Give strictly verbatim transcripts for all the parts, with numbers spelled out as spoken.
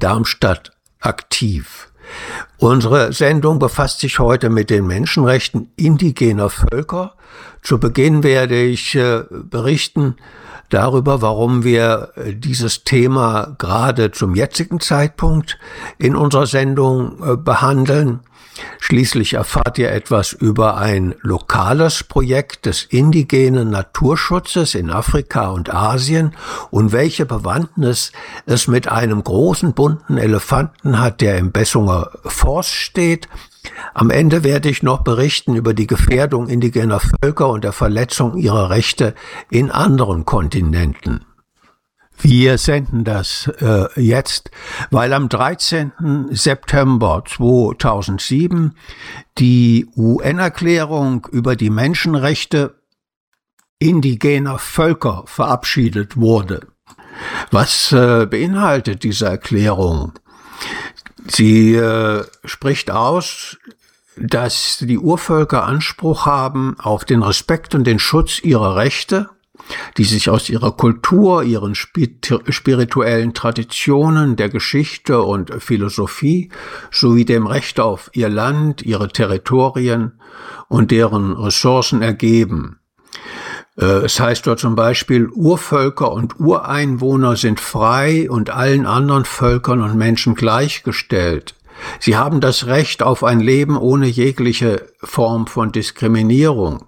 Darmstadt aktiv. Unsere Sendung befasst sich heute mit den Menschenrechten indigener Völker. Zu Beginn werde ich äh, berichten darüber, warum wir dieses Thema gerade zum jetzigen Zeitpunkt in unserer Sendung äh, behandeln. Schließlich erfahrt ihr etwas über ein lokales Projekt des indigenen Naturschutzes in Afrika und Asien und welche Bewandtnis es mit einem großen bunten Elefanten hat, der im Bessunger Forst steht. Am Ende werde ich noch berichten über die Gefährdung indigener Völker und der Verletzung ihrer Rechte in anderen Kontinenten. Wir senden das äh, jetzt, weil am dreizehnten September zweitausendsieben die U N-Erklärung über die Menschenrechte indigener Völker verabschiedet wurde. Was äh, beinhaltet diese Erklärung? Sie äh, spricht aus, dass die Urvölker Anspruch haben auf den Respekt und den Schutz ihrer Rechte, die sich aus ihrer Kultur, ihren spirituellen Traditionen, der Geschichte und Philosophie sowie dem Recht auf ihr Land, ihre Territorien und deren Ressourcen ergeben. Es heißt dort zum Beispiel, Urvölker und Ureinwohner sind frei und allen anderen Völkern und Menschen gleichgestellt. Sie haben das Recht auf ein Leben ohne jegliche Form von Diskriminierung.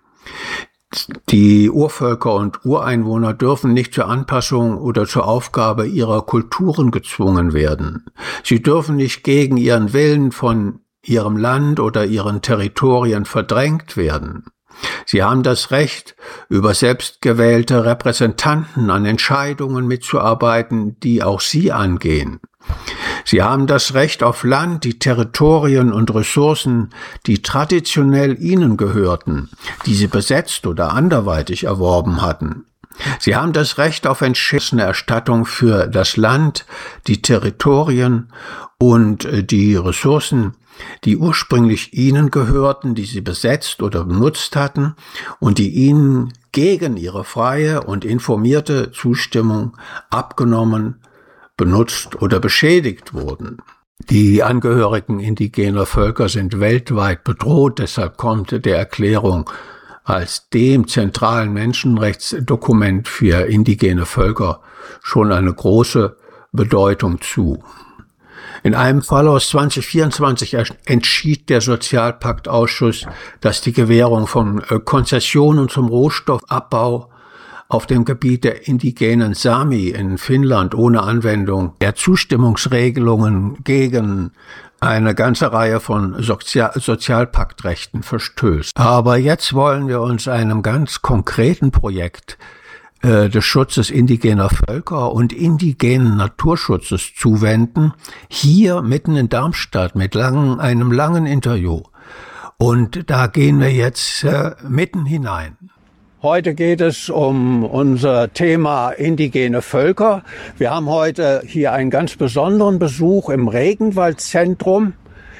Die Urvölker und Ureinwohner dürfen nicht zur Anpassung oder zur Aufgabe ihrer Kulturen gezwungen werden. Sie dürfen nicht gegen ihren Willen von ihrem Land oder ihren Territorien verdrängt werden. Sie haben das Recht, über selbstgewählte Repräsentanten an Entscheidungen mitzuarbeiten, die auch sie angehen. Sie haben das Recht auf Land, die Territorien und Ressourcen, die traditionell ihnen gehörten, die sie besetzt oder anderweitig erworben hatten. Sie haben das Recht auf entschlossene Erstattung für das Land, die Territorien und die Ressourcen, die ursprünglich ihnen gehörten, die sie besetzt oder benutzt hatten und die ihnen gegen ihre freie und informierte Zustimmung abgenommen, benutzt oder beschädigt wurden. Die Angehörigen indigener Völker sind weltweit bedroht, deshalb kommt der Erklärung als dem zentralen Menschenrechtsdokument für indigene Völker schon eine große Bedeutung zu. In einem Fall aus zweitausendvierundzwanzig entschied der Sozialpaktausschuss, dass die Gewährung von Konzessionen zum Rohstoffabbau auf dem Gebiet der indigenen Sami in Finnland ohne Anwendung der Zustimmungsregelungen gegen eine ganze Reihe von Sozial- Sozialpaktrechten verstößt. Aber jetzt wollen wir uns einem ganz konkreten Projekt äh, des Schutzes indigener Völker und indigenen Naturschutzes zuwenden, hier mitten in Darmstadt mit langen, einem langen Interview. Und da gehen wir jetzt äh, mitten hinein. Heute geht es um unser Thema indigene Völker. Wir haben heute hier einen ganz besonderen Besuch im Regenwaldzentrum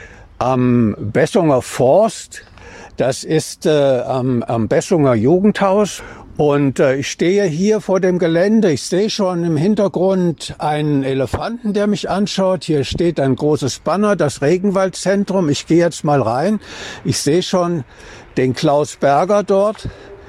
am Bessunger Forst. Das ist äh, am, am Bessunger Jugendhaus. Und äh, ich stehe hier vor dem Gelände. Ich sehe schon im Hintergrund einen Elefanten, der mich anschaut. Hier steht ein großes Banner, das Regenwaldzentrum. Ich gehe jetzt mal rein. Ich sehe schon den Klaus Berger dort.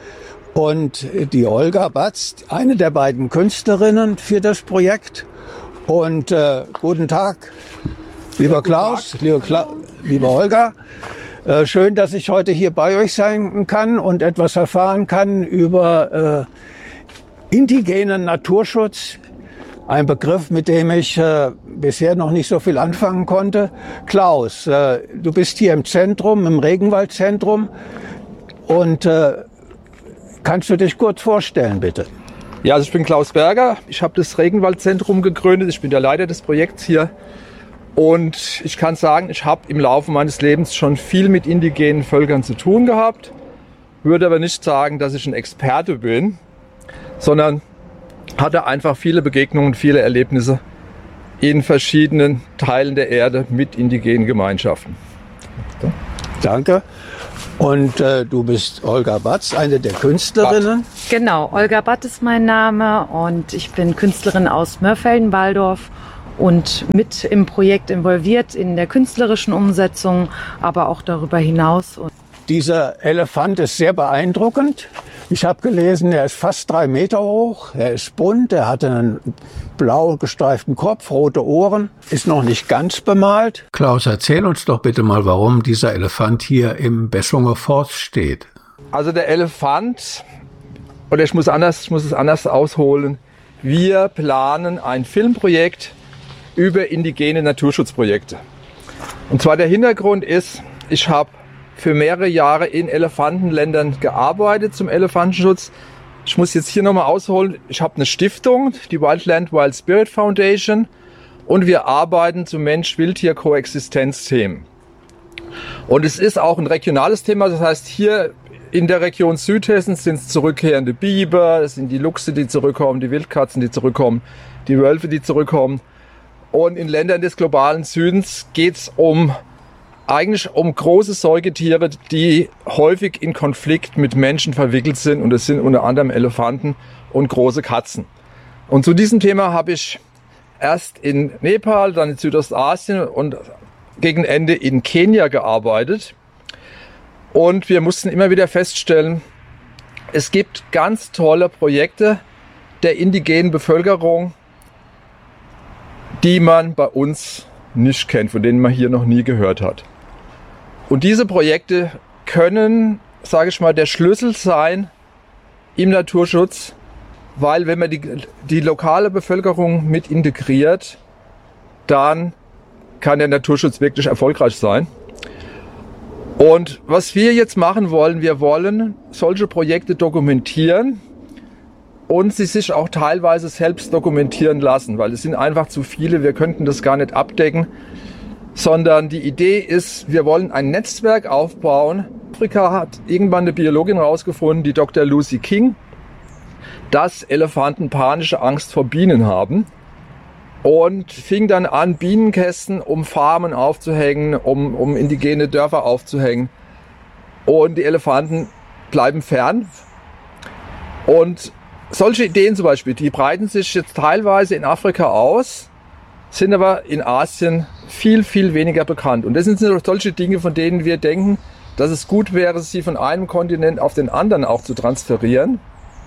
Und die Olga Batz, eine der beiden Künstlerinnen für das Projekt. Und äh, guten Tag, lieber Klaus, lieber, Kla lieber Olga. Äh, schön, dass ich heute hier bei euch sein kann und etwas erfahren kann über äh, indigenen Naturschutz. Ein Begriff, mit dem ich äh, bisher noch nicht so viel anfangen konnte. Klaus, äh, du bist hier im Zentrum, im Regenwaldzentrum. Und äh, kannst du dich kurz vorstellen, bitte? Ja, also ich bin Klaus Berger. Ich habe das Regenwaldzentrum gegründet. Ich bin der Leiter des Projekts hier. Und ich kann sagen, ich habe im Laufe meines Lebens schon viel mit indigenen Völkern zu tun gehabt. Würde aber nicht sagen, dass ich ein Experte bin, sondern hatte einfach viele Begegnungen, viele Erlebnisse in verschiedenen Teilen der Erde mit indigenen Gemeinschaften. So. Danke. Und äh, du bist Olga Batz, eine der Künstlerinnen. Batt. Genau, Olga Batz ist mein Name und ich bin Künstlerin aus Mörfelden-Walldorf und mit im Projekt involviert, in der künstlerischen Umsetzung, aber auch darüber hinaus. Dieser Elefant ist sehr beeindruckend. Ich habe gelesen, er ist fast drei Meter hoch, er ist bunt, er hat einen blau gestreiften Kopf, rote Ohren, ist noch nicht ganz bemalt. Klaus, erzähl uns doch bitte mal, warum dieser Elefant hier im Bessunger Forst steht. Also der Elefant, oder ich muss, anders, ich muss es anders ausholen, wir planen ein Filmprojekt über indigene Naturschutzprojekte. Und zwar der Hintergrund ist, ich habe für mehrere Jahre in Elefantenländern gearbeitet zum Elefantenschutz. Ich muss jetzt hier nochmal ausholen. Ich habe eine Stiftung, die Wildland Wild Spirit Foundation, und wir arbeiten zu Mensch-Wildtier-Koexistenz-Themen. Und es ist auch ein regionales Thema. Das heißt, hier in der Region Südhessen sind es zurückkehrende Biber, es sind die Luchse, die zurückkommen, die Wildkatzen, die zurückkommen, die Wölfe, die zurückkommen. Und in Ländern des globalen Südens geht es um eigentlich um große Säugetiere, die häufig in Konflikt mit Menschen verwickelt sind. Und das sind unter anderem Elefanten und große Katzen. Und zu diesem Thema habe ich erst in Nepal, dann in Südostasien und gegen Ende in Kenia gearbeitet. Und wir mussten immer wieder feststellen, es gibt ganz tolle Projekte der indigenen Bevölkerung, die man bei uns nicht kennt, von denen man hier noch nie gehört hat. Und diese Projekte können, sage ich mal, der Schlüssel sein im Naturschutz, weil wenn man die, die lokale Bevölkerung mit integriert, dann kann der Naturschutz wirklich erfolgreich sein. Und was wir jetzt machen wollen, wir wollen solche Projekte dokumentieren und sie sich auch teilweise selbst dokumentieren lassen, weil es sind einfach zu viele, wir könnten das gar nicht abdecken. Sondern die Idee ist, wir wollen ein Netzwerk aufbauen. Afrika hat irgendwann eine Biologin herausgefunden, die Doktor Lucy King, dass Elefanten panische Angst vor Bienen haben und fing dann an, Bienenkästen um Farmen aufzuhängen, um, um indigene Dörfer aufzuhängen. Und die Elefanten bleiben fern. Und solche Ideen zum Beispiel, die breiten sich jetzt teilweise in Afrika aus, sind aber in Asien viel, viel weniger bekannt. Und das sind solche Dinge, von denen wir denken, dass es gut wäre, sie von einem Kontinent auf den anderen auch zu transferieren.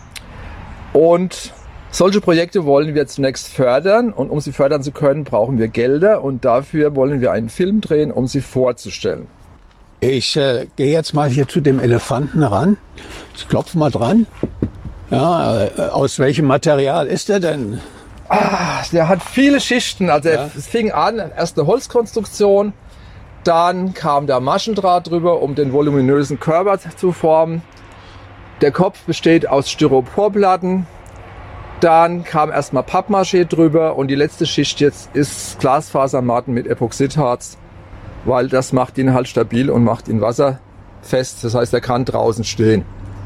Und solche Projekte wollen wir zunächst fördern. Und um sie fördern zu können, brauchen wir Gelder. Und dafür wollen wir einen Film drehen, um sie vorzustellen. Ich äh, gehe jetzt mal hier zu dem Elefanten ran. Ich klopfe mal dran. Ja, äh, aus welchem Material ist er denn? Ah, der hat viele Schichten. Also ja. Es fing an, erst eine Holzkonstruktion, dann kam der Maschendraht drüber, um den voluminösen Körper zu formen. Der Kopf besteht aus Styroporplatten. Dann kam erstmal Pappmaché drüber und die letzte Schicht jetzt ist Glasfasermatten mit Epoxidharz, weil das macht ihn halt stabil und macht ihn wasserfest. Das heißt, er kann draußen stehen.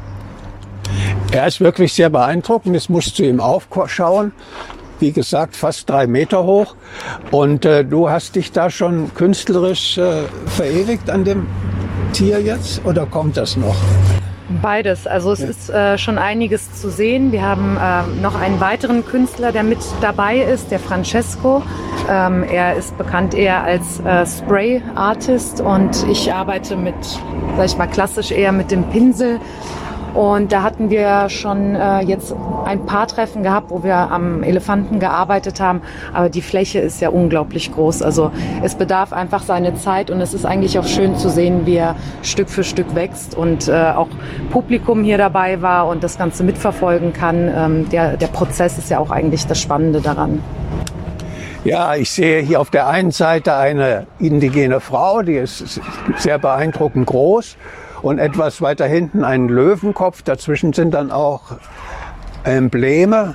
Er ist wirklich sehr beeindruckend. Jetzt musst du ihm aufschauen. Wie gesagt, fast drei Meter hoch. Und äh, du hast dich da schon künstlerisch äh, verewigt an dem Tier jetzt? Oder kommt das noch? Beides. Also es ja. ist äh, schon einiges zu sehen. Wir haben äh, noch einen weiteren Künstler, der mit dabei ist, der Francesco. Ähm, er ist bekannt eher als äh, Spray-Artist und ich arbeite mit, sag ich mal, klassisch eher mit dem Pinsel. Und da hatten wir schon äh, jetzt ein paar Treffen gehabt, wo wir am Elefanten gearbeitet haben. Aber die Fläche ist ja unglaublich groß. Also es bedarf einfach seine Zeit und es ist eigentlich auch schön zu sehen, wie er Stück für Stück wächst und äh, auch Publikum hier dabei war und das Ganze mitverfolgen kann. Ähm, der, der Prozess ist ja auch eigentlich das Spannende daran. Ja, ich sehe hier auf der einen Seite eine indigene Frau, die ist sehr beeindruckend groß. Und etwas weiter hinten einen Löwenkopf. Dazwischen sind dann auch Embleme.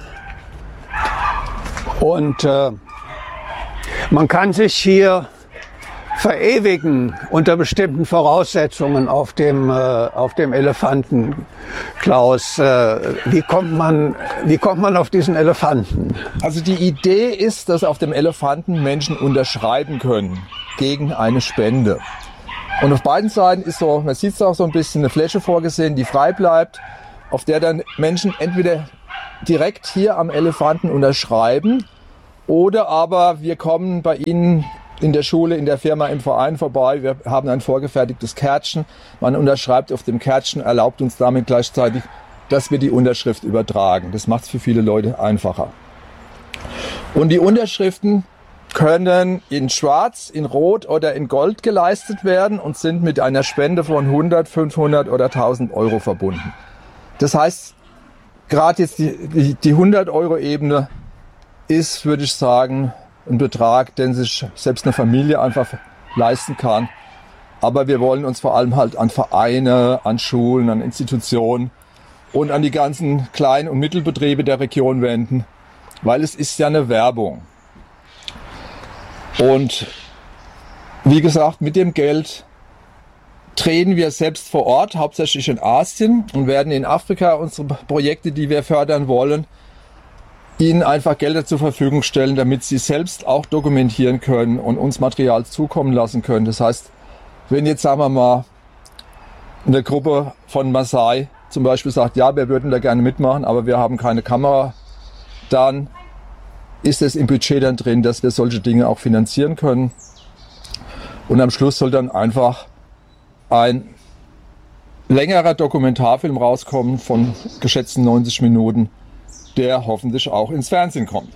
Und äh, man kann sich hier verewigen unter bestimmten Voraussetzungen auf dem, äh, auf dem Elefanten. Klaus, äh, wie kommt man, wie kommt man auf diesen Elefanten? Also die Idee ist, dass auf dem Elefanten Menschen unterschreiben können gegen eine Spende. Und auf beiden Seiten ist so, man sieht es auch so ein bisschen, eine Fläche vorgesehen, die frei bleibt, auf der dann Menschen entweder direkt hier am Elefanten unterschreiben Oder aber wir kommen bei Ihnen in der Schule, in der Firma, im Verein vorbei. Wir haben ein vorgefertigtes Kärtchen. Man unterschreibt auf dem Kärtchen, erlaubt uns damit gleichzeitig, dass wir die Unterschrift übertragen. Das macht es für viele Leute einfacher. Und die Unterschriften können in Schwarz, in Rot oder in Gold geleistet werden und sind mit einer Spende von hundert, fünfhundert oder tausend Euro verbunden. Das heißt, gerade jetzt die, die, die hundert-Euro-Ebene ist, würde ich sagen, ein Betrag, den sich selbst eine Familie einfach leisten kann. Aber wir wollen uns vor allem halt an Vereine, an Schulen, an Institutionen und an die ganzen Klein- und Mittelbetriebe der Region wenden, weil es ist ja eine Werbung. Und wie gesagt, mit dem Geld treten wir selbst vor Ort, hauptsächlich in Asien, und werden in Afrika unsere Projekte, die wir fördern wollen, ihnen einfach Gelder zur Verfügung stellen, damit sie selbst auch dokumentieren können und uns Material zukommen lassen können. Das heißt, wenn jetzt, sagen wir mal, eine Gruppe von Maasai zum Beispiel sagt, ja, wir würden da gerne mitmachen, aber wir haben keine Kamera, dann ist es im Budget dann drin, dass wir solche Dinge auch finanzieren können. Und am Schluss soll dann einfach ein längerer Dokumentarfilm rauskommen von geschätzten neunzig Minuten, der hoffentlich auch ins Fernsehen kommt.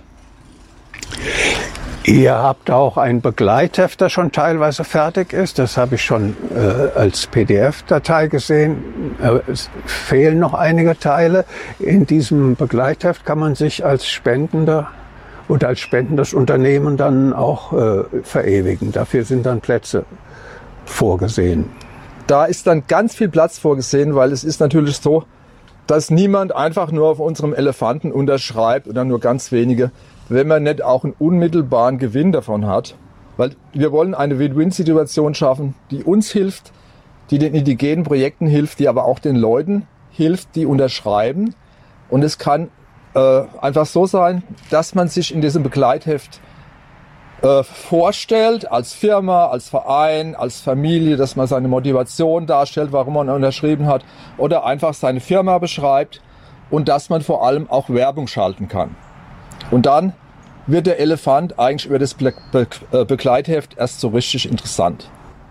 Ihr habt auch ein Begleitheft, das schon teilweise fertig ist. Das habe ich schon äh, als P D F-Datei gesehen. Äh, es fehlen noch einige Teile. In diesem Begleitheft kann man sich als Spendender oder als spendendes Unternehmen dann auch äh, verewigen. Dafür sind dann Plätze vorgesehen. Da ist dann ganz viel Platz vorgesehen, weil es ist natürlich so, dass niemand einfach nur auf unserem Elefanten unterschreibt oder nur ganz wenige, wenn man nicht auch einen unmittelbaren Gewinn davon hat. Weil wir wollen eine Win-Win-Situation schaffen, die uns hilft, die den indigenen Projekten hilft, die aber auch den Leuten hilft, die unterschreiben. Und es kann äh, einfach so sein, dass man sich in diesem Begleitheft äh, vorstellt, als Firma, als Verein, als Familie, dass man seine Motivation darstellt, warum man unterschrieben hat, oder einfach seine Firma beschreibt und dass man vor allem auch Werbung schalten kann. Und dann wird der Elefant eigentlich über das Be Be Begleitheft erst so richtig interessant.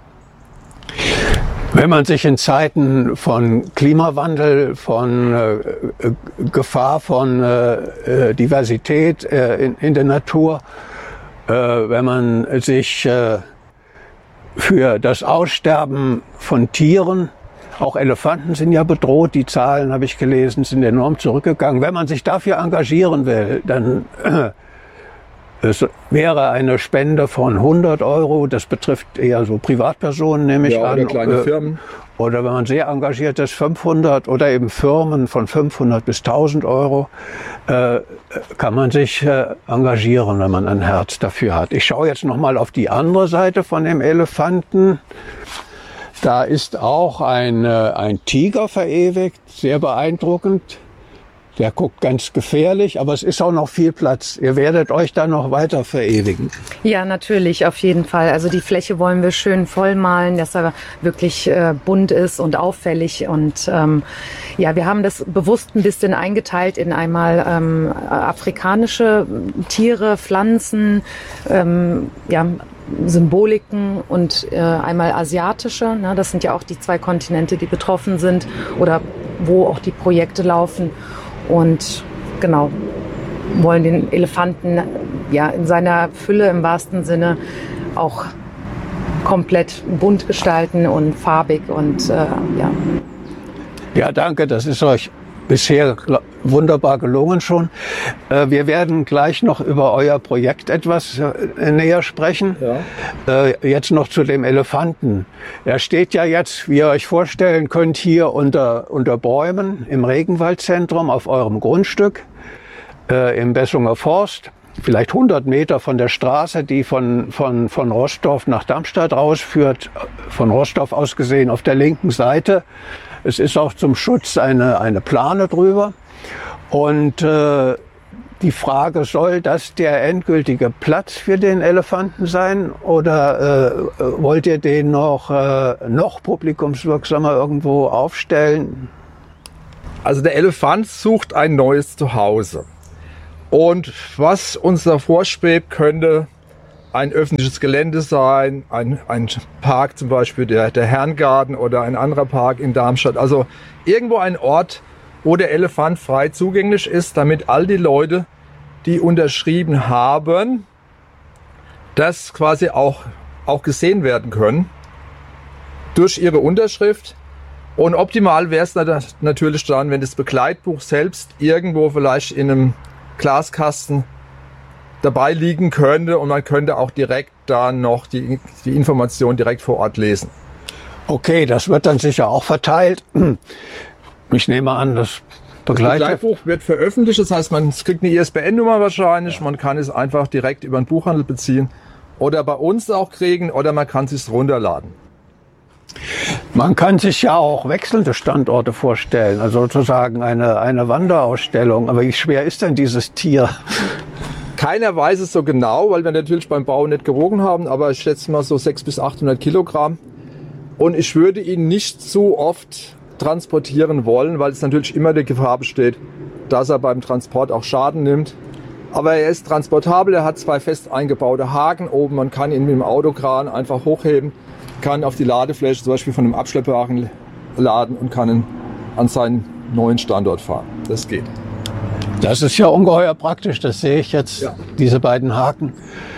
Wenn man sich in Zeiten von Klimawandel, von äh, Gefahr von äh, Diversität äh, in, in der Natur, äh, wenn man sich äh, für das Aussterben von Tieren, auch Elefanten sind ja bedroht, die Zahlen, habe ich gelesen, sind enorm zurückgegangen. Wenn man sich dafür engagieren will, dann äh, es wäre eine Spende von hundert Euro, das betrifft eher so Privatpersonen, nehme ich ja, an. Oder kleine äh, Firmen. Oder wenn man sehr engagiert ist, fünfhundert oder eben Firmen von fünfhundert bis tausend Euro, äh, kann man sich äh, engagieren, wenn man ein Herz dafür hat. Ich schaue jetzt nochmal auf die andere Seite von dem Elefanten. Da ist auch ein, äh, ein Tiger verewigt, sehr beeindruckend. Der guckt ganz gefährlich, aber es ist auch noch viel Platz. Ihr werdet euch da noch weiter verewigen. Ja, natürlich, auf jeden Fall. Also die Fläche wollen wir schön vollmalen, dass er wirklich äh, bunt ist und auffällig. Und ähm, ja, wir haben das bewusst ein bisschen eingeteilt in einmal ähm, afrikanische Tiere, Pflanzen, ähm, ja, Symboliken und äh, einmal asiatische. Ne? Das sind ja auch die zwei Kontinente, die betroffen sind oder wo auch die Projekte laufen. Und genau, wollen den Elefanten ja in seiner Fülle im wahrsten Sinne auch komplett bunt gestalten und farbig und äh, ja. Ja, danke, das ist euch bisher wunderbar gelungen schon. Wir werden gleich noch über euer Projekt etwas näher sprechen. Ja. Jetzt noch zu dem Elefanten. Er steht ja jetzt, wie ihr euch vorstellen könnt, hier unter, unter Bäumen im Regenwaldzentrum auf eurem Grundstück im Bessunger Forst. Vielleicht hundert Meter von der Straße, die von, von, von Roßdorf nach Darmstadt rausführt. Von Roßdorf aus gesehen auf der linken Seite. Es ist auch zum Schutz eine, eine Plane drüber. Und äh, die Frage, soll das der endgültige Platz für den Elefanten sein? Oder äh, wollt ihr den noch, äh, noch publikumswirksamer irgendwo aufstellen? Also der Elefant sucht ein neues Zuhause. Und was uns davor schwebt, könnte ein öffentliches Gelände sein, ein, ein Park zum Beispiel, der, der Herrengarten oder ein anderer Park in Darmstadt. Also irgendwo ein Ort, wo der Elefant frei zugänglich ist, damit all die Leute, die unterschrieben haben, das quasi auch, auch gesehen werden können durch ihre Unterschrift. Und optimal wäre es natürlich dann, wenn das Begleitbuch selbst irgendwo vielleicht in einem Glaskasten dabei liegen könnte und man könnte auch direkt dann noch die, die Information direkt vor Ort lesen. Okay, das wird dann sicher auch verteilt. Ich nehme an, das Begleitheft. Das Begleitbuch wird veröffentlicht, das heißt, man kriegt eine I S B N-Nummer wahrscheinlich, man kann es einfach direkt über den Buchhandel beziehen oder bei uns auch kriegen oder man kann es sich runterladen. Man kann sich ja auch wechselnde Standorte vorstellen, also sozusagen eine, eine Wanderausstellung. Aber wie schwer ist denn dieses Tier? Keiner weiß es so genau, weil wir natürlich beim Bau nicht gewogen haben, aber ich schätze mal so sechshundert bis achthundert Kilogramm. Und ich würde ihn nicht zu oft transportieren wollen, weil es natürlich immer die Gefahr besteht, dass er beim Transport auch Schaden nimmt. Aber er ist transportabel, er hat zwei fest eingebaute Haken oben, man kann ihn mit dem Autokran einfach hochheben, kann auf die Ladefläche zum Beispiel von einem Abschleppwagen laden und kann ihn an seinen neuen Standort fahren. Das geht. Das ist ja ungeheuer praktisch, das sehe ich jetzt, ja. Diese beiden Haken.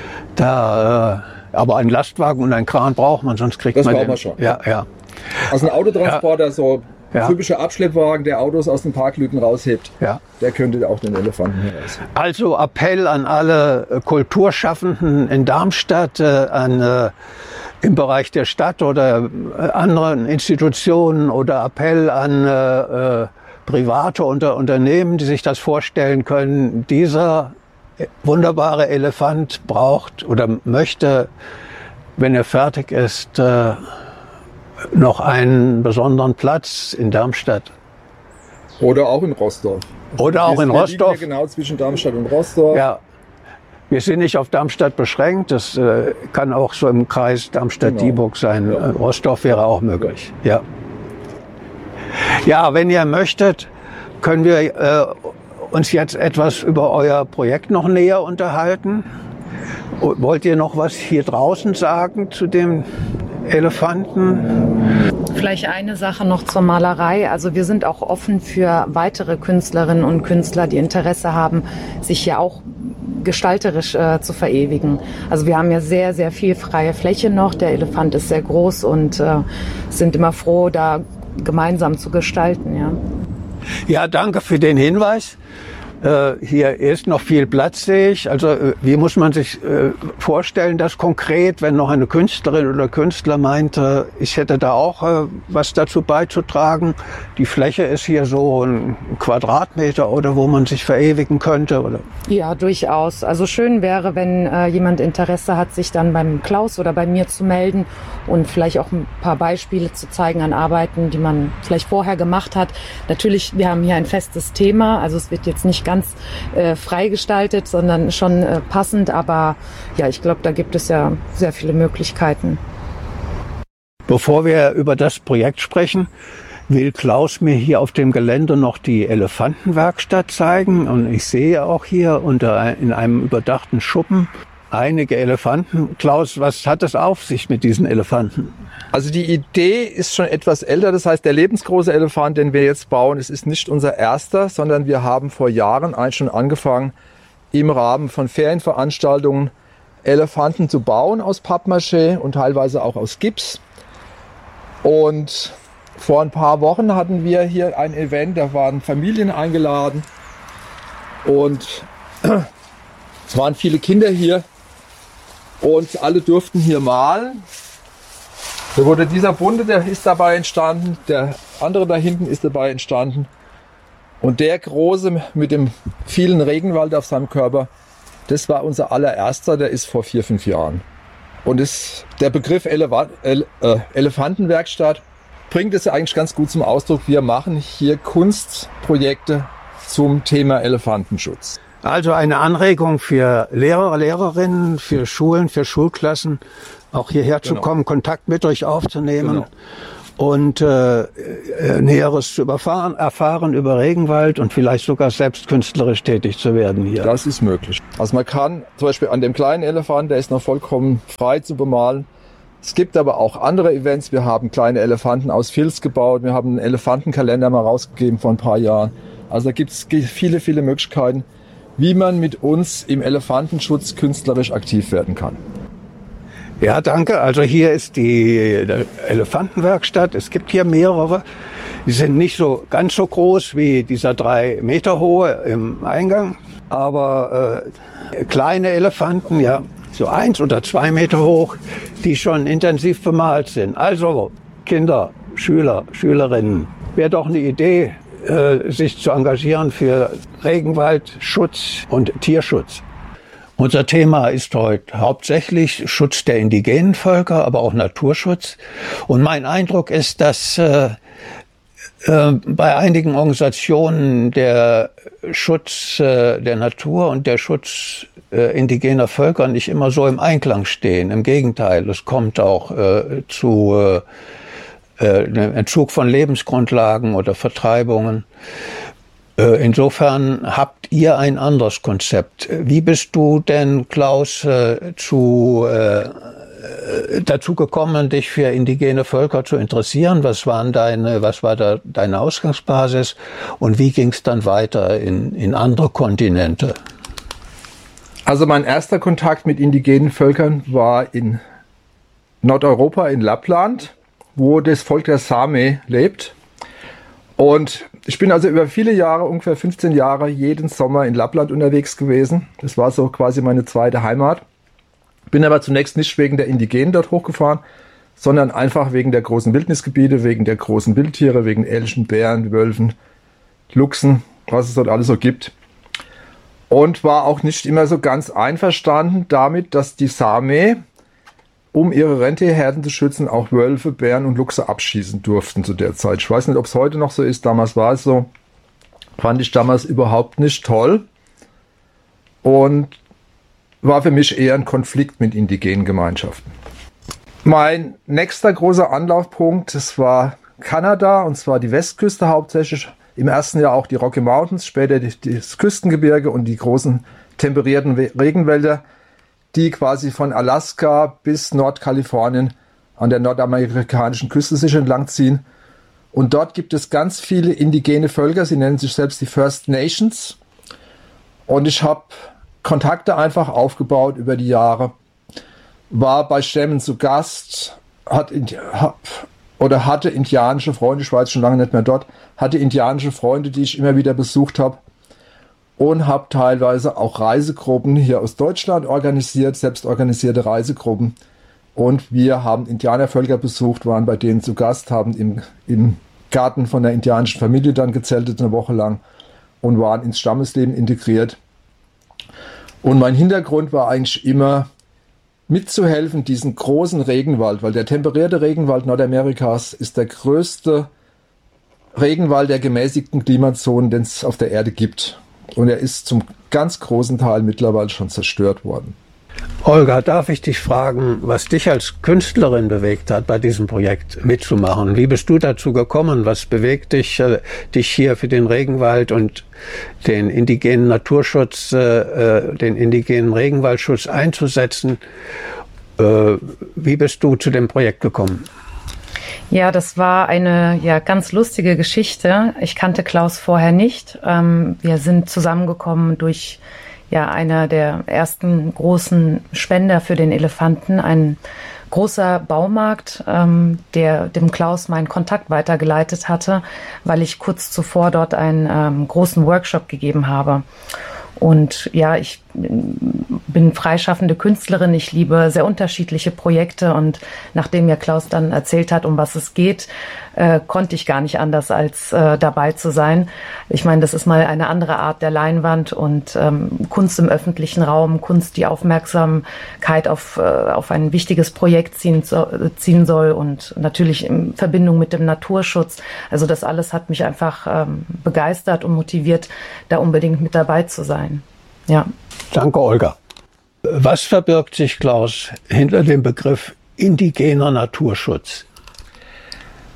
Da, äh, aber einen Lastwagen und einen Kran braucht man, sonst kriegt das man den. den. Das braucht man schon. Ja, ja. Also ein Autotransporter, ja. So ja. Typischer Abschleppwagen, der Autos aus den Parklüten raushebt, ja. Der könnte auch den Elefanten heraus. Also Appell an alle äh, Kulturschaffenden in Darmstadt, äh, an äh, im Bereich der Stadt oder äh, anderen Institutionen oder Appell an äh, äh, private Unter Unternehmen, die sich das vorstellen können. Dieser wunderbare Elefant braucht oder möchte, wenn er fertig ist, äh, noch einen besonderen Platz in Darmstadt. Oder auch in Rostock. Oder auch wir, in wir Rostock. Liegen ja genau zwischen Darmstadt und Rostock. Ja. Wir sind nicht auf Darmstadt beschränkt. Das äh, kann auch so im Kreis Darmstadt-Dieburg genau. sein. Ja. Rostock wäre auch möglich. Ja. Ja, wenn ihr möchtet, können wir äh, uns jetzt etwas über euer Projekt noch näher unterhalten. Wollt ihr noch was hier draußen sagen zu dem Elefanten? Vielleicht eine Sache noch zur Malerei. Also wir sind auch offen für weitere Künstlerinnen und Künstler, die Interesse haben, sich hier auch gestalterisch äh, zu verewigen. Also wir haben ja sehr, sehr viel freie Fläche noch. Der Elefant ist sehr groß und äh, sind immer froh, da gemeinsam zu gestalten. Ja, ja, danke für den Hinweis. Äh, hier ist noch viel Platz, sehe ich. Also äh, wie muss man sich äh, vorstellen, das konkret, wenn noch eine Künstlerin oder Künstler meinte, ich hätte da auch äh, was dazu beizutragen. Die Fläche ist hier so ein Quadratmeter oder wo man sich verewigen könnte, oder? Ja, durchaus. Also schön wäre, wenn äh, jemand Interesse hat, sich dann beim Klaus oder bei mir zu melden und vielleicht auch ein paar Beispiele zu zeigen an Arbeiten, die man vielleicht vorher gemacht hat. Natürlich, wir haben hier ein festes Thema, also es wird jetzt nicht ganz ganz äh, frei gestaltet, sondern schon äh, passend. Aber ja, ich glaube, da gibt es ja sehr viele Möglichkeiten. Bevor wir über das Projekt sprechen, will Klaus mir hier auf dem Gelände noch die Elefantenwerkstatt zeigen. Und ich sehe auch hier unter in einem überdachten Schuppen einige Elefanten. Klaus, was hat es auf sich mit diesen Elefanten? Also die Idee ist schon etwas älter. Das heißt, der lebensgroße Elefant, den wir jetzt bauen, es ist nicht unser erster, sondern wir haben vor Jahren eigentlich schon angefangen, im Rahmen von Ferienveranstaltungen Elefanten zu bauen aus Pappmaché und teilweise auch aus Gips. Und vor ein paar Wochen hatten wir hier ein Event, da waren Familien eingeladen und es waren viele Kinder hier und alle durften hier malen. Da wurde dieser bunte, der ist dabei entstanden, der andere da hinten ist dabei entstanden und der große mit dem vielen Regenwald auf seinem Körper, das war unser allererster, der ist vor vier, fünf Jahren. Und das, der Begriff Eleva Ele äh, Elefantenwerkstatt bringt es eigentlich ganz gut zum Ausdruck. Wir machen hier Kunstprojekte zum Thema Elefantenschutz. Also eine Anregung für Lehrer, Lehrerinnen, für Schulen, für Schulklassen, auch hierher zu genau. kommen, Kontakt mit euch aufzunehmen. Genau. und äh, Näheres zu überfahren, erfahren über Regenwald und vielleicht sogar selbst künstlerisch tätig zu werden hier. Das ist möglich. Also man kann zum Beispiel an dem kleinen Elefant, der ist noch vollkommen frei zu bemalen. Es gibt aber auch andere Events. Wir haben kleine Elefanten aus Filz gebaut. Wir haben einen Elefantenkalender mal rausgegeben vor ein paar Jahren. Also da gibt es viele, viele Möglichkeiten, wie man mit uns im Elefantenschutz künstlerisch aktiv werden kann. Ja, danke. Also hier ist die Elefantenwerkstatt. Es gibt hier mehrere. Die sind nicht so ganz so groß wie dieser drei Meter hohe im Eingang, aber äh, kleine Elefanten, ja, so eins oder zwei Meter hoch, die schon intensiv bemalt sind. Also Kinder, Schüler, Schülerinnen, wäre doch eine Idee, äh, sich zu engagieren für Regenwaldschutz und Tierschutz. Unser Thema ist heute hauptsächlich Schutz der indigenen Völker, aber auch Naturschutz. Und mein Eindruck ist, dass äh, äh, bei einigen Organisationen der Schutz äh, der Natur und der Schutz äh, indigener Völker nicht immer so im Einklang stehen. Im Gegenteil, es kommt auch äh, zu äh, äh, einem Entzug von Lebensgrundlagen oder Vertreibungen. Insofern habt ihr ein anderes Konzept. Wie bist du denn, Klaus, äh, zu, äh, dazu gekommen, dich für indigene Völker zu interessieren? Was waren deine, was war da deine Ausgangsbasis und wie ging es dann weiter in, in andere Kontinente? Also mein erster Kontakt mit indigenen Völkern war in Nordeuropa, in Lappland, wo das Volk der Same lebt. Und ich bin also über viele Jahre, ungefähr fünfzehn Jahre, jeden Sommer in Lappland unterwegs gewesen. Das war so quasi meine zweite Heimat. Bin aber zunächst nicht wegen der Indigenen dort hochgefahren, sondern einfach wegen der großen Wildnisgebiete, wegen der großen Wildtiere, wegen Elchen, Bären, Wölfen, Luchsen, was es dort alles so gibt. Und war auch nicht immer so ganz einverstanden damit, dass die Same, um ihre Rentierherden zu schützen, auch Wölfe, Bären und Luchse abschießen durften zu der Zeit. Ich weiß nicht, ob es heute noch so ist. Damals war es so. Fand ich damals überhaupt nicht toll. Und war für mich eher ein Konflikt mit indigenen Gemeinschaften. Mein nächster großer Anlaufpunkt, das war Kanada, und zwar die Westküste hauptsächlich. Im ersten Jahr auch die Rocky Mountains, später das Küstengebirge und die großen temperierten Regenwälder, die quasi von Alaska bis Nordkalifornien an der nordamerikanischen Küste sich entlangziehen. Und dort gibt es ganz viele indigene Völker, sie nennen sich selbst die First Nations. Und ich habe Kontakte einfach aufgebaut über die Jahre, war bei Stämmen zu Gast, hat, hab, oder hatte indianische Freunde, ich war jetzt schon lange nicht mehr dort, hatte indianische Freunde, die ich immer wieder besucht habe. Und habe teilweise auch Reisegruppen hier aus Deutschland organisiert, selbst organisierte Reisegruppen. Und wir haben Indianervölker besucht, waren bei denen zu Gast, haben im, im Garten von der indianischen Familie dann gezeltet eine Woche lang und waren ins Stammesleben integriert. Und mein Hintergrund war eigentlich immer mitzuhelfen, diesen großen Regenwald, weil der temperierte Regenwald Nordamerikas ist der größte Regenwald der gemäßigten Klimazonen, den es auf der Erde gibt. Und er ist zum ganz großen Teil mittlerweile schon zerstört worden. Olga, darf ich dich fragen, was dich als Künstlerin bewegt hat, bei diesem Projekt mitzumachen? Wie bist du dazu gekommen? Was bewegt dich, äh, dich hier für den Regenwald und den indigenen Naturschutz, äh, den indigenen Regenwaldschutz einzusetzen? Äh, wie bist du zu dem Projekt gekommen? Ja, das war eine ja ganz lustige Geschichte. Ich kannte Klaus vorher nicht. Ähm, wir sind zusammengekommen durch ja einer der ersten großen Spender für den Elefanten, ein großer Baumarkt, ähm, der dem Klaus meinen Kontakt weitergeleitet hatte, weil ich kurz zuvor dort einen ähm, großen Workshop gegeben habe. Und ja, ich bin freischaffende Künstlerin, ich liebe sehr unterschiedliche Projekte und nachdem mir Klaus dann erzählt hat, um was es geht, äh, konnte ich gar nicht anders als äh, dabei zu sein. Ich meine, das ist mal eine andere Art der Leinwand und ähm, Kunst im öffentlichen Raum, Kunst, die Aufmerksamkeit auf, äh, auf ein wichtiges Projekt ziehen, so, ziehen soll und natürlich in Verbindung mit dem Naturschutz. Also das alles hat mich einfach ähm, begeistert und motiviert, da unbedingt mit dabei zu sein. Ja. Danke, Olga. Was verbirgt sich, Klaus, hinter dem Begriff indigener Naturschutz?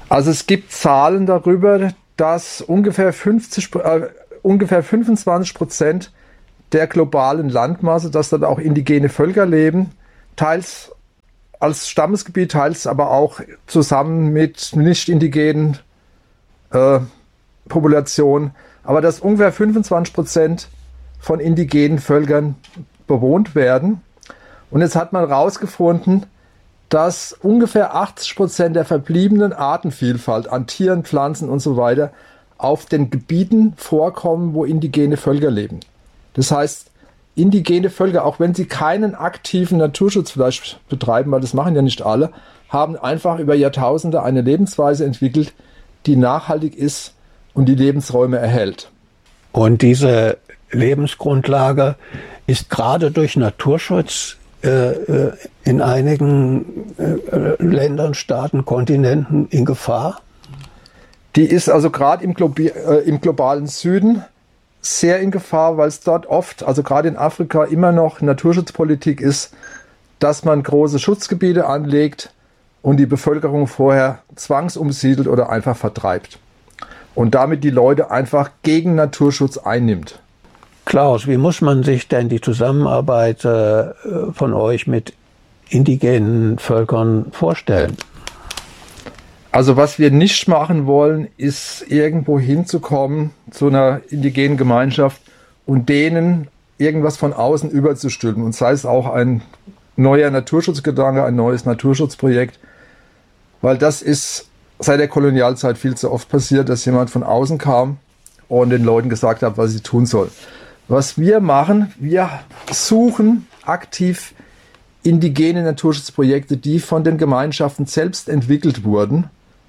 Also es gibt Zahlen darüber, dass ungefähr, fünfzig, äh, ungefähr fünfundzwanzig Prozent der globalen Landmasse, dass dort auch indigene Völker leben, teils als Stammesgebiet, teils aber auch zusammen mit nicht indigenen äh, Populationen, aber dass ungefähr fünfundzwanzig Prozent von indigenen Völkern bewohnt werden. Und jetzt hat man herausgefunden, dass ungefähr achtzig Prozent der verbliebenen Artenvielfalt an Tieren, Pflanzen und so weiter auf den Gebieten vorkommen, wo indigene Völker leben. Das heißt, indigene Völker, auch wenn sie keinen aktiven Naturschutz vielleicht betreiben, weil das machen ja nicht alle, haben einfach über Jahrtausende eine Lebensweise entwickelt, die nachhaltig ist und die Lebensräume erhält. Und diese Lebensgrundlage ist gerade durch Naturschutz äh, in einigen äh, Ländern, Staaten, Kontinenten in Gefahr? Die ist also gerade im, Globi- äh, im globalen Süden sehr in Gefahr, weil es dort oft, also gerade in Afrika, immer noch Naturschutzpolitik ist, dass man große Schutzgebiete anlegt und die Bevölkerung vorher zwangsumsiedelt oder einfach vertreibt. Und damit die Leute einfach gegen Naturschutz einnimmt. Klaus, wie muss man sich denn die Zusammenarbeit äh, von euch mit indigenen Völkern vorstellen? Also was wir nicht machen wollen, ist irgendwo hinzukommen zu einer indigenen Gemeinschaft und denen irgendwas von außen überzustülpen. Und sei es auch ein neuer Naturschutzgedanke, ein neues Naturschutzprojekt, weil das ist seit der Kolonialzeit viel zu oft passiert, dass jemand von außen kam und den Leuten gesagt hat, was sie tun sollen. Was wir machen, wir suchen aktiv indigene Naturschutzprojekte, die von den Gemeinschaften selbst entwickelt wurden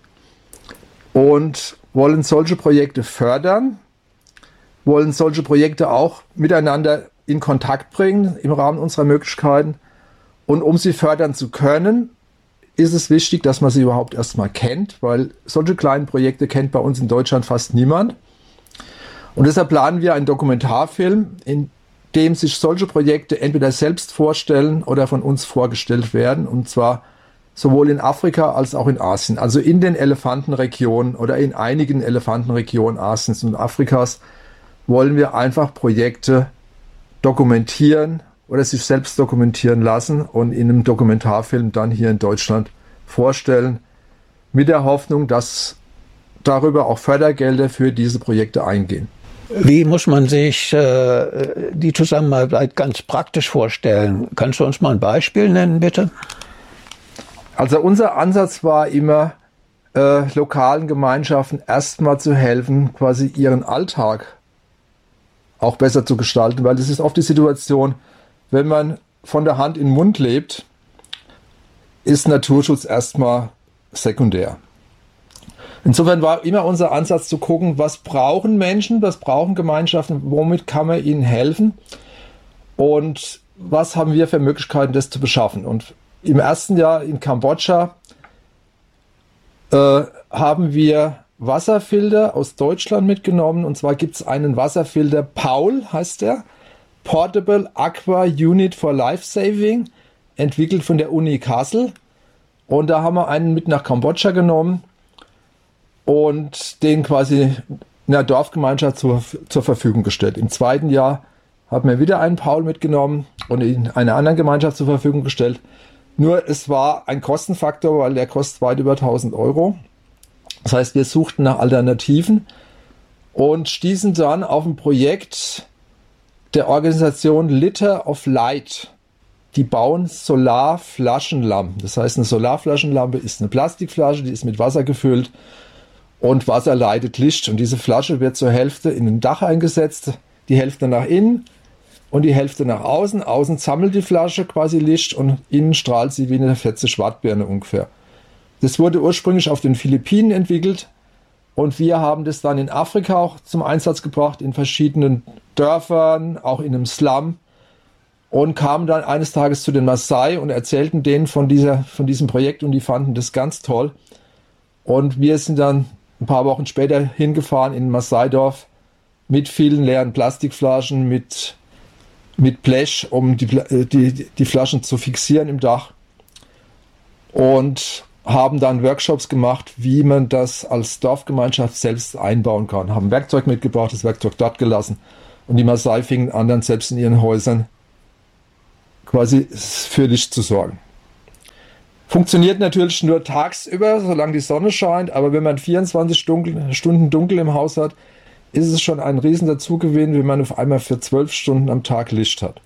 und wollen solche Projekte fördern, wollen solche Projekte auch miteinander in Kontakt bringen im Rahmen unserer Möglichkeiten. Und um sie fördern zu können, ist es wichtig, dass man sie überhaupt erstmal kennt, weil solche kleinen Projekte kennt bei uns in Deutschland fast niemand. Und deshalb planen wir einen Dokumentarfilm, in dem sich solche Projekte entweder selbst vorstellen oder von uns vorgestellt werden. Und zwar sowohl in Afrika als auch in Asien. Also in den Elefantenregionen oder in einigen Elefantenregionen Asiens und Afrikas wollen wir einfach Projekte dokumentieren oder sich selbst dokumentieren lassen und in einem Dokumentarfilm dann hier in Deutschland vorstellen, mit der Hoffnung, dass darüber auch Fördergelder für diese Projekte eingehen. Wie muss man sich äh, die Zusammenarbeit ganz praktisch vorstellen? Kannst du uns mal ein Beispiel nennen, bitte? Also unser Ansatz war immer, äh, lokalen Gemeinschaften erstmal zu helfen, quasi ihren Alltag auch besser zu gestalten, weil das ist oft die Situation, wenn man von der Hand in den Mund lebt, ist Naturschutz erstmal sekundär. Insofern war immer unser Ansatz zu gucken, was brauchen Menschen, was brauchen Gemeinschaften, womit kann man ihnen helfen und was haben wir für Möglichkeiten, das zu beschaffen. Und im ersten Jahr in Kambodscha äh, haben wir Wasserfilter aus Deutschland mitgenommen. Und zwar gibt es einen Wasserfilter, Paul heißt der, Portable Aqua Unit for Life Saving, entwickelt von der Uni Kassel. Und da haben wir einen mit nach Kambodscha genommen und den quasi einer Dorfgemeinschaft zur, zur Verfügung gestellt. Im zweiten Jahr haben wir wieder einen Paul mitgenommen und in einer anderen Gemeinschaft zur Verfügung gestellt. Nur es war ein Kostenfaktor, weil der kostet weit über tausend Euro. Das heißt, wir suchten nach Alternativen und stießen dann auf ein Projekt der Organisation Litter of Light. Die bauen Solarflaschenlampen. Das heißt, eine Solarflaschenlampe ist eine Plastikflasche, die ist mit Wasser gefüllt und Wasser leitet Licht. Und diese Flasche wird zur Hälfte in ein Dach eingesetzt, die Hälfte nach innen und die Hälfte nach außen. Außen sammelt die Flasche quasi Licht und innen strahlt sie wie eine vierzig Watt Birne ungefähr. Das wurde ursprünglich auf den Philippinen entwickelt und wir haben das dann in Afrika auch zum Einsatz gebracht, in verschiedenen Dörfern, auch in einem Slum und kamen dann eines Tages zu den Maasai und erzählten denen von, dieser, von diesem Projekt und die fanden das ganz toll. Und wir sind dann ein paar Wochen später hingefahren in ein Maasai-Dorf mit vielen leeren Plastikflaschen, mit, mit Blech, um die, die, die Flaschen zu fixieren im Dach. Und haben dann Workshops gemacht, wie man das als Dorfgemeinschaft selbst einbauen kann. Haben Werkzeug mitgebracht, das Werkzeug dort gelassen und die Maasai fingen an, dann selbst in ihren Häusern quasi für Licht zu sorgen. Funktioniert natürlich nur tagsüber, solange die Sonne scheint, aber wenn man vierundzwanzig dunkel, Stunden dunkel im Haus hat, ist es schon ein riesen Dazugewinn, wenn man auf einmal für zwölf Stunden am Tag Licht hat.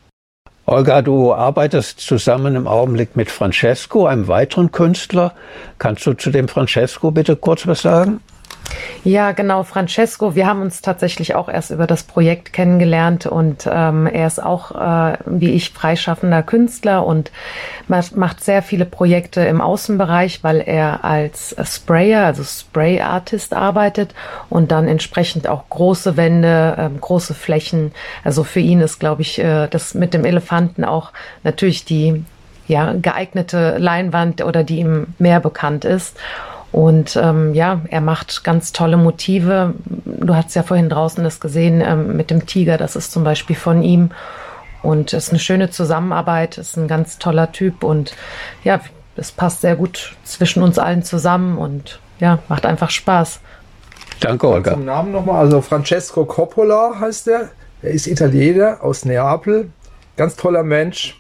Olga, du arbeitest zusammen im Augenblick mit Francesco, einem weiteren Künstler. Kannst du zu dem Francesco bitte kurz was sagen? Ja, genau, Francesco. Wir haben uns tatsächlich auch erst über das Projekt kennengelernt und ähm, er ist auch, äh, wie ich, freischaffender Künstler und macht sehr viele Projekte im Außenbereich, weil er als Sprayer, also Spray Artist arbeitet und dann entsprechend auch große Wände, äh, große Flächen. Also für ihn ist, glaube ich, äh, das mit dem Elefanten auch natürlich die ja, geeignete Leinwand oder die ihm mehr bekannt ist. Und ähm, ja, er macht ganz tolle Motive. Du hast ja vorhin draußen das gesehen ähm, mit dem Tiger, das ist zum Beispiel von ihm. Und es ist eine schöne Zusammenarbeit, ist ein ganz toller Typ und ja, es passt sehr gut zwischen uns allen zusammen und ja, macht einfach Spaß. Danke, Olga. Zum Namen nochmal, also Francesco Coppola heißt er. Er ist Italiener aus Neapel, ganz toller Mensch.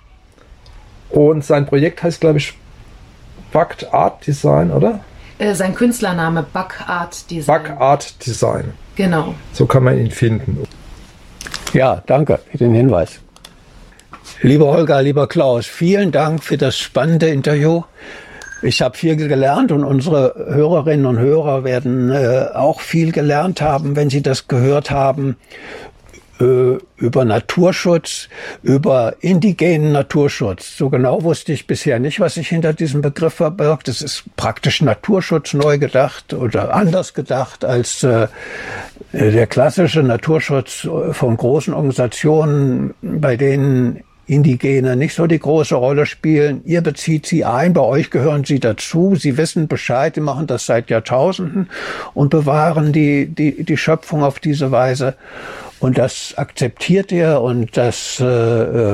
Und sein Projekt heißt, glaube ich, Buck Art Design, oder? Sein Künstlername Buck Art Design. Buck Art Design. Genau. So kann man ihn finden. Ja, danke für den Hinweis. Lieber Olga, lieber Klaus, vielen Dank für das spannende Interview. Ich habe viel gelernt und unsere Hörerinnen und Hörer werden äh, auch viel gelernt haben, wenn sie das gehört haben, äh, über Naturschutz, über indigenen Naturschutz. So genau wusste ich bisher nicht, was sich hinter diesem Begriff verbirgt. Es ist praktisch Naturschutz neu gedacht oder anders gedacht als äh, der klassische Naturschutz von großen Organisationen, bei denen Indigene nicht so die große Rolle spielen. Ihr bezieht sie ein, bei euch gehören sie dazu. Sie wissen Bescheid, die machen das seit Jahrtausenden und bewahren die, die, die Schöpfung auf diese Weise. Und das akzeptiert ihr und das äh,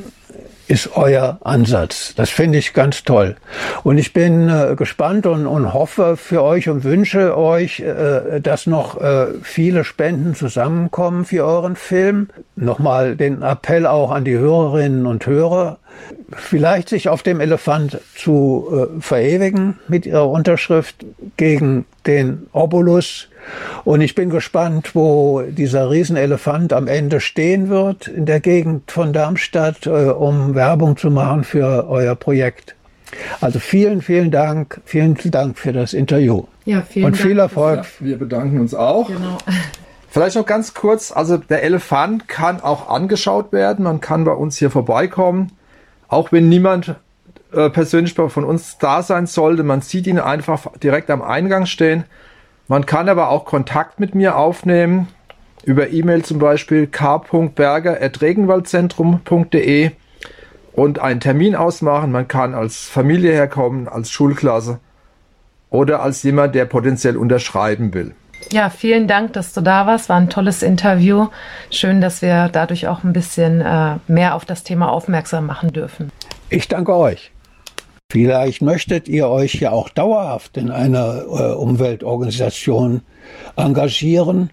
ist euer Ansatz. Das finde ich ganz toll. Und ich bin äh, gespannt und, und hoffe für euch und wünsche euch, äh, dass noch äh, viele Spenden zusammenkommen für euren Film. Nochmal den Appell auch an die Hörerinnen und Hörer, vielleicht sich auf dem Elefant zu äh, verewigen mit ihrer Unterschrift gegen den Obolus. Und ich bin gespannt, wo dieser Riesenelefant am Ende stehen wird in der Gegend von Darmstadt, äh, um Werbung zu machen für euer Projekt. Also vielen, vielen Dank, vielen Dank für das Interview. Ja, vielen und Dank. viel Erfolg. Ja, wir bedanken uns auch. Genau. Vielleicht noch ganz kurz, also der Elefant kann auch angeschaut werden, man kann bei uns hier vorbeikommen, auch wenn niemand äh, persönlich von uns da sein sollte, man sieht ihn einfach direkt am Eingang stehen. Man kann aber auch Kontakt mit mir aufnehmen, über E-Mail zum Beispiel k punkt berger at regenwaldzentrum punkt de und einen Termin ausmachen. Man kann als Familie herkommen, als Schulklasse oder als jemand, der potenziell unterschreiben will. Ja, vielen Dank, dass du da warst. War ein tolles Interview. Schön, dass wir dadurch auch ein bisschen äh, mehr auf das Thema aufmerksam machen dürfen. Ich danke euch. Vielleicht möchtet ihr euch ja auch dauerhaft in einer äh, Umweltorganisation engagieren.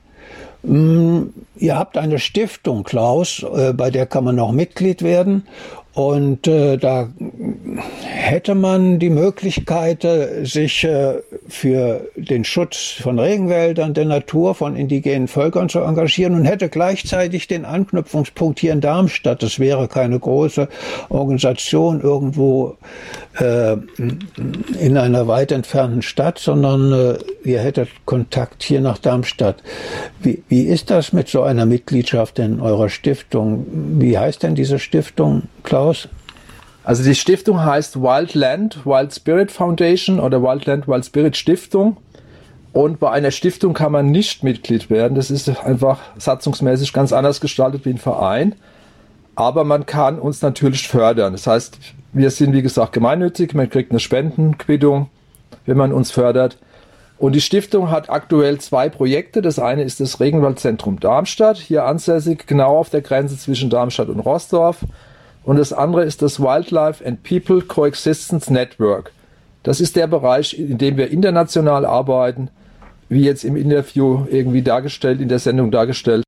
Mm, ihr habt eine Stiftung, Klaus, äh, bei der kann man auch Mitglied werden. Und äh, da hätte man die Möglichkeit, äh, sich äh, für den Schutz von Regenwäldern, der Natur, von indigenen Völkern zu engagieren und hätte gleichzeitig den Anknüpfungspunkt hier in Darmstadt. Das wäre keine große Organisation irgendwo äh, in einer weit entfernten Stadt, sondern äh, ihr hättet Kontakt hier nach Darmstadt. Wie, wie ist das mit so einer Mitgliedschaft in eurer Stiftung? Wie heißt denn diese Stiftung, Klaus? Also die Stiftung heißt Wildland Wild Spirit Foundation oder Wildland Wild Spirit Stiftung. Und bei einer Stiftung kann man nicht Mitglied werden. Das ist einfach satzungsmäßig ganz anders gestaltet wie ein Verein. Aber man kann uns natürlich fördern. Das heißt, wir sind wie gesagt gemeinnützig. Man kriegt eine Spendenquittung, wenn man uns fördert. Und die Stiftung hat aktuell zwei Projekte. Das eine ist das Regenwaldzentrum Darmstadt, hier ansässig, genau auf der Grenze zwischen Darmstadt und Roßdorf. Und das andere ist das Wildlife and People Coexistence Network. Das ist der Bereich, in dem wir international arbeiten, wie jetzt im Interview irgendwie dargestellt, in der Sendung dargestellt.